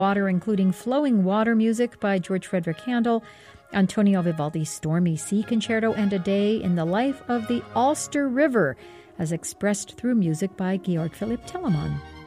Water, including Flowing Water music by George Frederick Handel, Antonio Vivaldi's Stormy Sea Concerto, and A Day in the Life of the Ulster River, as expressed through music by Georg Philipp Telemann.